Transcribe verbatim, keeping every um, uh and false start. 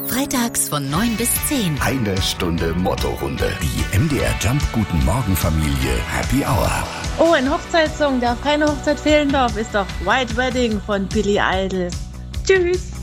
Freitags von neun bis zehn. Eine Stunde Mottorunde. Die M D R Jump Guten Morgen Familie Happy Hour. Oh, ein Hochzeitssong, der auf keine Hochzeit fehlen darf, ist doch White Wedding von Billy Idol. Tschüss.